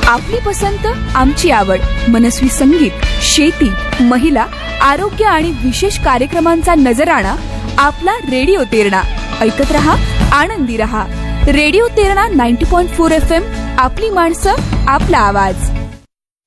आपली पसंत आमची आवड, मनस्वी संगीत, शेती, महिला, आरोग्य आणि विशेष कार्यक्रमांचा नजराणा आपला रेडिओ तेरणा. ऐकत रहा, आनंदी रहा. Radio Terna 90.4 FM. आपली माणसं, आपला आवाज.